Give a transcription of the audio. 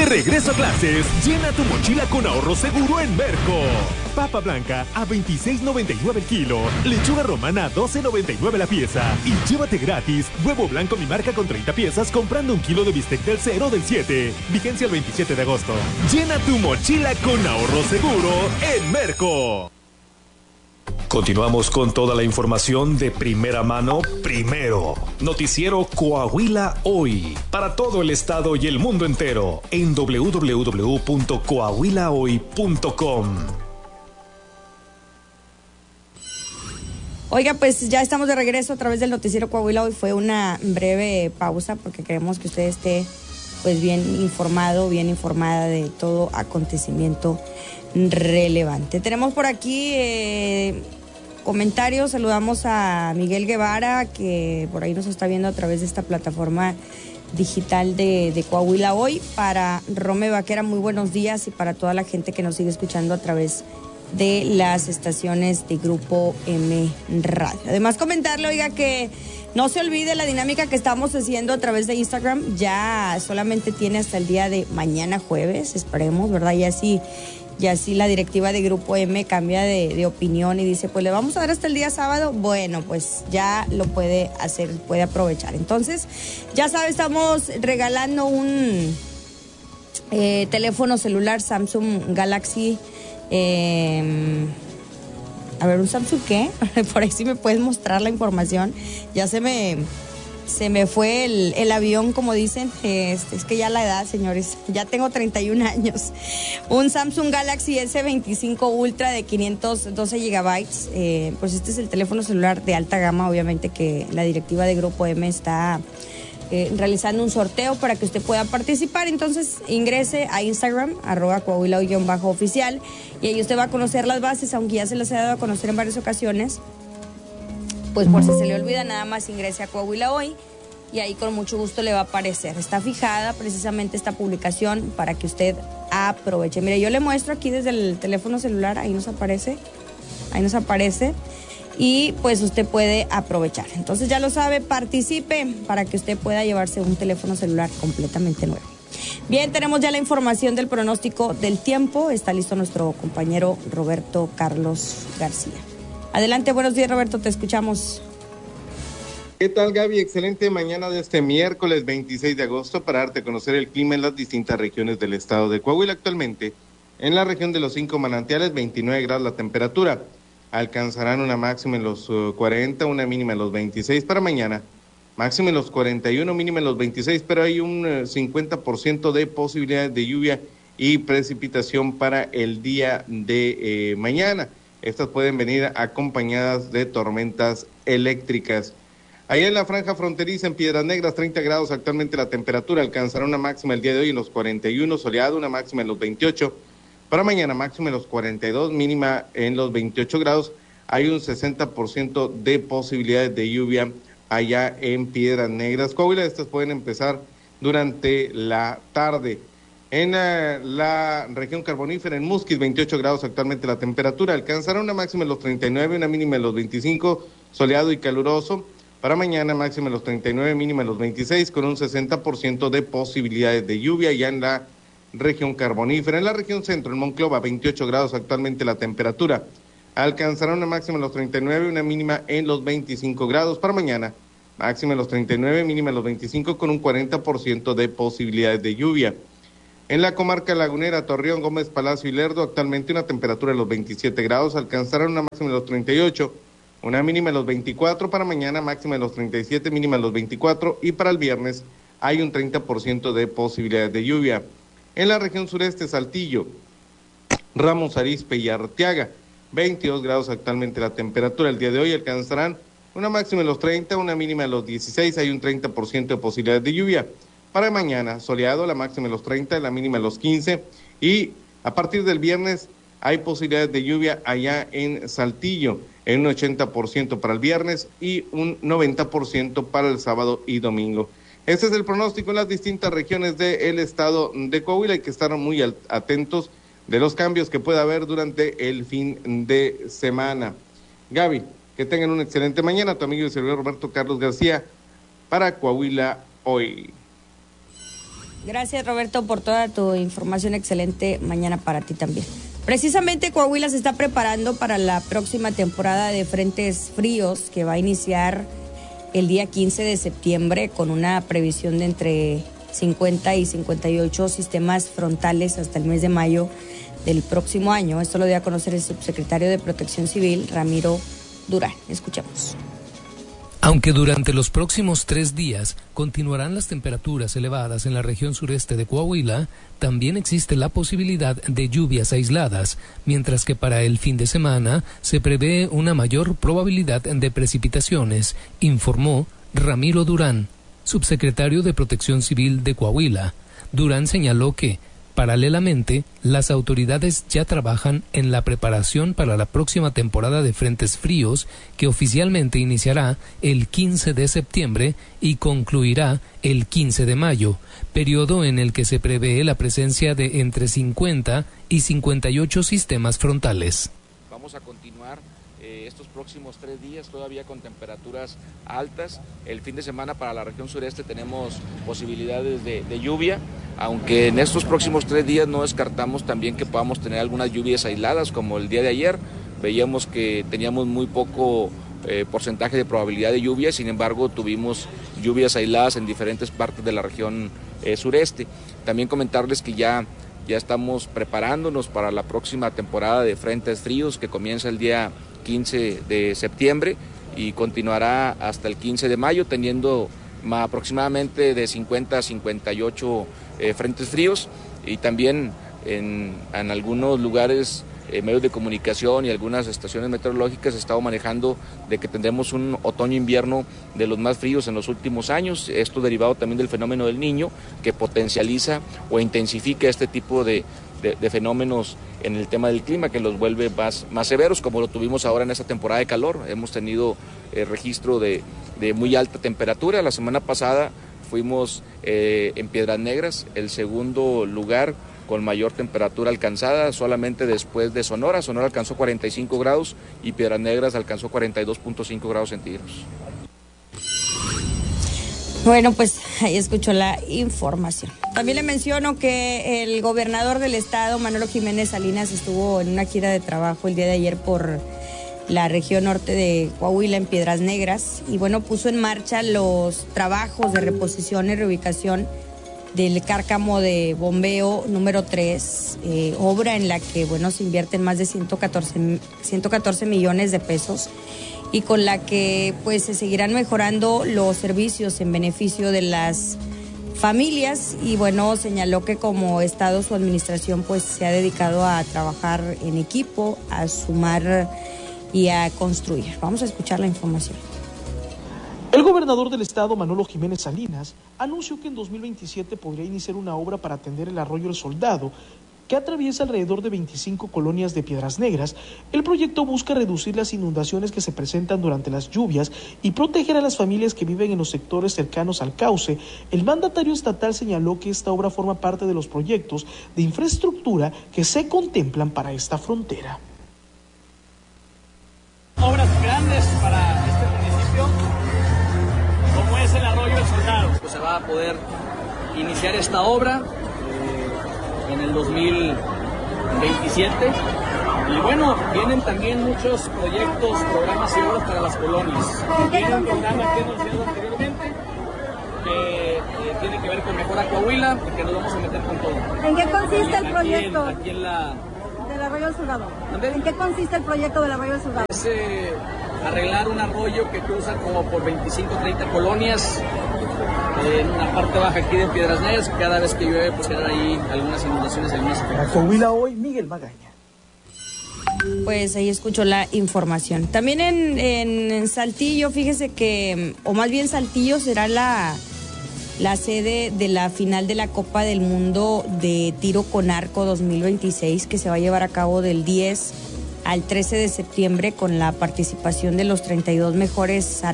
De regreso a clases, llena tu mochila con ahorro seguro en Merco. Papa blanca a $26.99 el kilo, lechuga romana a $12.99 la pieza y llévate gratis huevo blanco mi marca con 30 piezas comprando 1 kilo de bistec del 0 del 7. Vigencia el 27 de agosto. Llena tu mochila con ahorro seguro en Merco. Continuamos con toda la información de primera mano, primero. Noticiero Coahuila Hoy, para todo el estado y el mundo entero, en www.coahuilahoy.com. Oiga, pues ya estamos de regreso a través del Noticiero Coahuila Hoy. Fue una breve pausa porque queremos que usted esté pues bien informado, bien informada de todo acontecimiento relevante. Tenemos por aquí comentarios. Saludamos a Miguel Guevara, que por ahí nos está viendo a través de esta plataforma digital de Coahuila Hoy. Para Rome Vaquera, muy buenos días, y para toda la gente que nos sigue escuchando a través de las estaciones de Grupo M Radio. Además, comentarle, oiga, que no se olvide la dinámica que estamos haciendo a través de Instagram. Ya solamente tiene hasta el día de mañana jueves, esperemos, ¿verdad? Y así la directiva de Grupo M cambia de opinión y dice, pues le vamos a dar hasta el día sábado. Bueno, pues ya lo puede hacer, puede aprovechar. Entonces, ya sabe, estamos regalando un teléfono celular Samsung Galaxy. A ver, ¿un Samsung qué? Por ahí sí me puedes mostrar la información. Ya se me fue el avión, como dicen. Es que ya la edad, señores, ya tengo 31 años. Un Samsung Galaxy S25 Ultra de 512 gigabytes. Pues este es el teléfono celular de alta gama, obviamente, que la directiva de Grupo M está realizando un sorteo para que usted pueda participar. Entonces ingrese a Instagram, @coahuila_oficial, y ahí usted va a conocer las bases, aunque ya se las he dado a conocer en varias ocasiones. Pues por si se le olvida, nada más ingrese a Coahuila Hoy y ahí con mucho gusto le va a aparecer. Está fijada precisamente esta publicación para que usted aproveche. Mire, yo le muestro aquí desde el teléfono celular, ahí nos aparece, y pues usted puede aprovechar. Entonces ya lo sabe, participe para que usted pueda llevarse un teléfono celular completamente nuevo. Bien, tenemos ya la información del pronóstico del tiempo. Está listo nuestro compañero Roberto Carlos García. Adelante, buenos días, Roberto, te escuchamos. ¿Qué tal, Gaby? Excelente mañana de este miércoles 26 de agosto para darte a conocer el clima en las distintas regiones del estado de Coahuila. Actualmente, en la región de los 5 manantiales, 29 grados la temperatura. Alcanzarán una máxima en los 40, una mínima en los 26 para mañana. Máxima en los 41, mínima en los 26, pero hay un 50% de posibilidades de lluvia y precipitación para el día de mañana. Estas pueden venir acompañadas de tormentas eléctricas. Allá en la franja fronteriza, en Piedras Negras, 30 grados actualmente la temperatura. Alcanzará una máxima el día de hoy en los 41, soleado, una máxima en los 28. Para mañana, máxima en los 42, mínima en los 28 grados. Hay un 60% de posibilidades de lluvia allá en Piedras Negras, Coahuila. Estas pueden empezar durante la tarde. En la región carbonífera, en Musquis, 28 grados actualmente la temperatura. Alcanzará una máxima en los 39, una mínima en los 25, soleado y caluroso. Para mañana, máxima en los 39, mínima en los 26, con un 60% de posibilidades de lluvia ya en la región carbonífera. En la región centro, en Monclova, 28 grados actualmente la temperatura. Alcanzará una máxima en los 39, una mínima en los 25 grados. Para mañana, máxima en los 39, mínima en los 25, con un 40% de posibilidades de lluvia. En la comarca lagunera, Torreón, Gómez, Palacio y Lerdo, actualmente una temperatura de los 27 grados. Alcanzará una máxima en los 38, una mínima en los 24. Para mañana, máxima en los 37, mínima en los 24. Y para el viernes hay un 30% de posibilidades de lluvia. En la región sureste, Saltillo, Ramos Arizpe y Arteaga, 22 grados actualmente la temperatura. El día de hoy alcanzarán una máxima en los 30, una mínima en los 16. Hay un 30% de posibilidades de lluvia. Para mañana, soleado, la máxima en los 30, la mínima en los 15. Y a partir del viernes hay posibilidades de lluvia allá en Saltillo, en un 80% para el viernes y un 90% para el sábado y domingo. Este es el pronóstico en las distintas regiones del estado de Coahuila. Hay que estar muy atentos de los cambios que pueda haber durante el fin de semana. Gaby, que tengan una excelente mañana. Tu amigo y servidor Roberto Carlos García para Coahuila Hoy. Gracias, Roberto, por toda tu información. Excelente mañana para ti también. Precisamente Coahuila se está preparando para la próxima temporada de frentes fríos que va a iniciar el día 15 de septiembre con una previsión de entre 50 y 58 sistemas frontales hasta el mes de mayo del próximo año. Esto lo dio a conocer el subsecretario de Protección Civil, Ramiro Durán. Escuchemos. Aunque durante los próximos 3 días continuarán las temperaturas elevadas en la región sureste de Coahuila, también existe la posibilidad de lluvias aisladas, mientras que para el fin de semana se prevé una mayor probabilidad de precipitaciones, informó Ramiro Durán, subsecretario de Protección Civil de Coahuila. Durán señaló que, paralelamente, las autoridades ya trabajan en la preparación para la próxima temporada de frentes fríos que oficialmente iniciará el 15 de septiembre y concluirá el 15 de mayo, periodo en el que se prevé la presencia de entre 50 y 58 sistemas frontales. Vamos a continuar estos próximos 3 días todavía con temperaturas altas. El fin de semana para la región sureste tenemos posibilidades de lluvia, aunque en estos próximos 3 días no descartamos también que podamos tener algunas lluvias aisladas, como el día de ayer. Veíamos que teníamos muy poco porcentaje de probabilidad de lluvia, sin embargo tuvimos lluvias aisladas en diferentes partes de la región sureste. También comentarles que ya estamos preparándonos para la próxima temporada de frentes fríos que comienza el día 15 de septiembre y continuará hasta el 15 de mayo, teniendo aproximadamente de 50 a 58 frentes fríos, y también en algunos lugares, medios de comunicación y algunas estaciones meteorológicas, he estado manejando de que tendremos un otoño-invierno de los más fríos en los últimos años, esto derivado también del fenómeno del Niño, que potencializa o intensifica este tipo de fenómenos en el tema del clima, que los vuelve más severos, como lo tuvimos ahora en esta temporada de calor. Hemos tenido registro de muy alta temperatura. La semana pasada fuimos en Piedras Negras el segundo lugar con mayor temperatura alcanzada, solamente después de Sonora. Sonora alcanzó 45 grados y Piedras Negras alcanzó 42.5 grados centígrados. Bueno, pues ahí escuchó la información. También le menciono que el gobernador del estado, Manolo Jiménez Salinas, estuvo en una gira de trabajo el día de ayer por la región norte de Coahuila, en Piedras Negras, y bueno, puso en marcha los trabajos de reposición y reubicación del cárcamo de bombeo número 3, obra en la que, bueno, se invierten más de 114 millones de pesos y con la que pues se seguirán mejorando los servicios en beneficio de las familias. Y bueno, señaló que como Estado su administración pues se ha dedicado a trabajar en equipo, a sumar y a construir. Vamos a escuchar la información. El gobernador del estado, Manolo Jiménez Salinas, anunció que en 2027 podría iniciar una obra para atender el arroyo El Soldado, que atraviesa alrededor de 25 colonias de Piedras Negras. El proyecto busca reducir las inundaciones que se presentan durante las lluvias y proteger a las familias que viven en los sectores cercanos al cauce. El mandatario estatal señaló que esta obra forma parte de los proyectos de infraestructura que se contemplan para esta frontera. Obras grandes para este municipio, como es el arroyo El Soldado. Pues se va a poder iniciar esta obra en el 2027 y bueno, vienen también muchos proyectos, programas y obras para las colonias. Viene un programa que hemos enseñado anteriormente que tiene que ver con Mejora Coahuila y que nos vamos a meter con todo. ¿En qué consiste el proyecto del arroyo El Soldado? ¿En qué consiste el proyecto del arroyo El Soldado? Es arreglar un arroyo que cruza como por 25 o 30 colonias en una parte baja aquí de Piedras Negras, que cada vez que llueve pues quedan ahí algunas inundaciones en más. Para Coahuila hoy, Miguel Magaña. Pues ahí escuchó la información. También en Saltillo, fíjese que, o más bien Saltillo será la sede de la final de la Copa del Mundo de Tiro con Arco 2026, que se va a llevar a cabo del 10 al 13 de septiembre con la participación de los 32 mejores